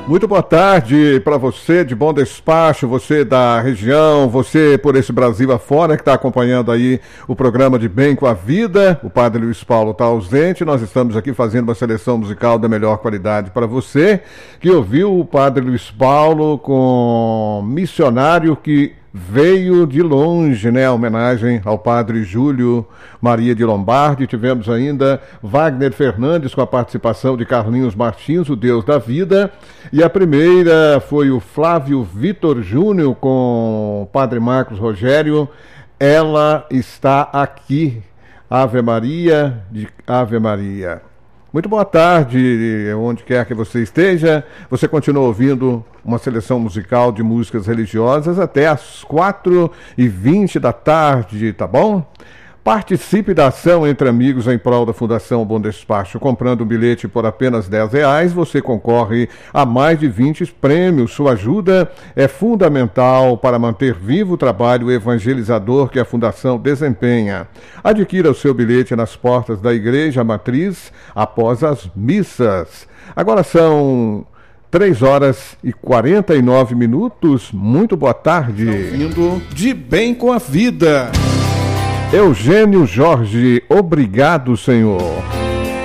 Muito boa tarde para você de Bom Despacho, você da região, você por esse Brasil afora que está acompanhando aí o programa de Bem com a Vida. O Padre Luiz Paulo está ausente, nós estamos aqui fazendo uma seleção musical da melhor qualidade para você, que ouviu o Padre Luiz Paulo com Missionário que veio de longe, né? A homenagem ao Padre Júlio Maria de Lombardi. Tivemos ainda Wagner Fernandes com a participação de Carlinhos Martins, o Deus da Vida. E a primeira foi o Flávio Vitor Júnior com o Padre Marcos Rogério. Ela está aqui. Ave Maria, de Ave Maria. Muito boa tarde, onde quer que você esteja. Você continua ouvindo uma seleção musical de músicas religiosas até às 4h20 da tarde, tá bom? Participe da ação Entre Amigos em prol da Fundação Bom Despacho. Comprando um bilhete por apenas R$10, você concorre a mais de 20 prêmios. Sua ajuda é fundamental para manter vivo o trabalho evangelizador que a Fundação desempenha. Adquira o seu bilhete nas portas da Igreja Matriz após as missas. Agora são 3h49. Muito boa tarde. Ouvindo de Bem com a Vida. Eugênio Jorge, obrigado, Senhor.